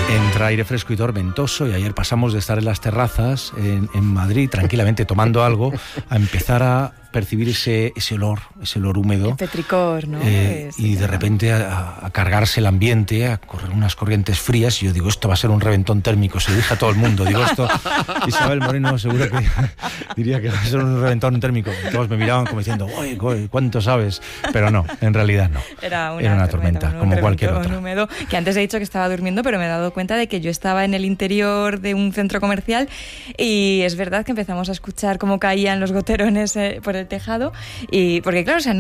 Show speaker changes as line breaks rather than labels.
Entra aire fresco y tormentoso, y ayer pasamos de estar en las terrazas en Madrid tranquilamente tomando algo a empezar a percibir ese olor húmedo.
El petricor, ¿no?
Y de repente a cargarse el ambiente, a correr unas corrientes frías, y yo digo, esto va a ser un reventón térmico, se lo dije a todo el mundo, digo esto, Isabel Moreno seguro que diría que va a ser un reventón térmico, todos me miraban como diciendo, uy, ¿cuánto sabes? Pero no, en realidad no, era una tormenta como cualquier otra.
Húmedo, que antes he dicho que estaba durmiendo, pero me he dado cuenta de que yo estaba en el interior de un centro comercial, y es verdad que empezamos a escuchar cómo caían los goterones por el tejado, y porque claro, o sea,